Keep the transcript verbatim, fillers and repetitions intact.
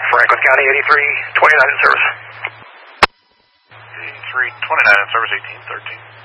Franklin County, eighty-three twenty-nine in service. eighty-three twenty-nine in service, eighteen thirteen.